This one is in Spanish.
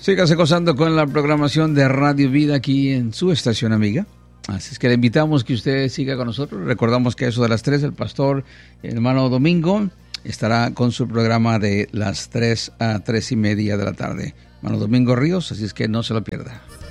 Sígase gozando con la programación de Radio Vida aquí en su estación amiga. Así es que le invitamos que usted siga con nosotros. Recordamos que a eso de las 3, el pastor, el hermano Domingo, estará con su programa de las 3 a 3:30 de la tarde. Hermano Domingo Ríos, así es que no se lo pierda.